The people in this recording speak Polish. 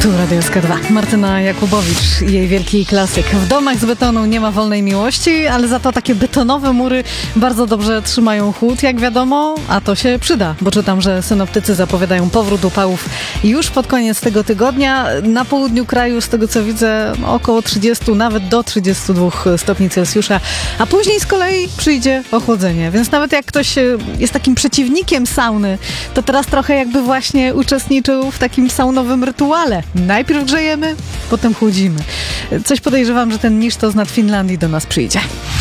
Tu Radio SK2. Martyna Jakubowicz i jej wielki klasyk. W domach z betonu nie ma wolnej miłości, ale za to takie betonowe mury bardzo dobrze trzymają chłód, jak wiadomo, a to się przyda, bo czytam, że synoptycy zapowiadają powrót upałów już pod koniec tego tygodnia. Na południu kraju, z tego co widzę, około 30, nawet do 32 stopni Celsjusza, a później z kolei przyjdzie ochłodzenie. Więc nawet jak ktoś jest takim przeciwnikiem sauny, to teraz trochę jakby właśnie uczestniczył w takim saunowym rytuale. Najpierw grzejemy, potem chłodzimy. Coś podejrzewam, że ten nisztos nad Finlandii do nas przyjdzie.